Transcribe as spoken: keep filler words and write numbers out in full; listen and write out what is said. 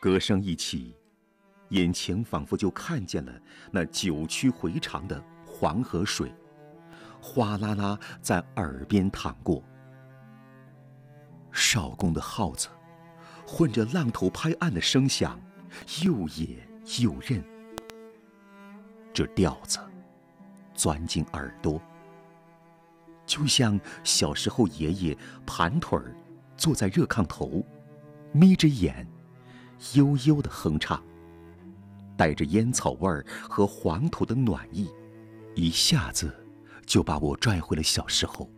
歌声一起，眼前仿佛就看见了那九曲回肠的黄河水，哗啦啦在耳边淌过。少公的号子混着浪头拍岸的声响，又野又韧。这调子钻进耳朵，就像小时候爷爷盘腿儿坐在热炕头，眯着眼悠悠地哼唱，带着烟草味儿和黄土的暖意，一下子就把我拽回了小时候。